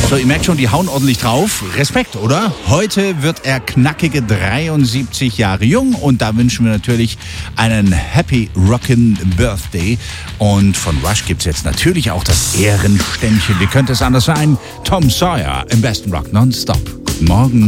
So, ihr merkt schon, die hauen ordentlich drauf. Respekt, oder? Heute wird er knackige 73 Jahre jung und da wünschen wir natürlich einen Happy Rockin' Birthday. Und von Rush gibt's jetzt natürlich auch das Ehrenständchen. Wie könnte es anders sein? Tom Sawyer im besten Rock nonstop. Guten Morgen.